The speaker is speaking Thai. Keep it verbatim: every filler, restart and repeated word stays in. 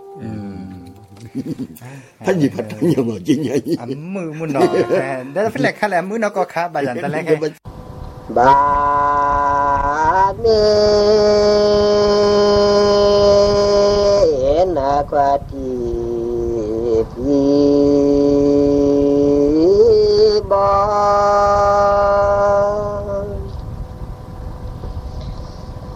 อืมท่านหยิบผัดทั้งอย่างจริงไงมือมือหนอได้เป็นแหลกค่ะแหละมือหนอก็ค่ะบายันแต่แรกให้บาเมนาควาติพี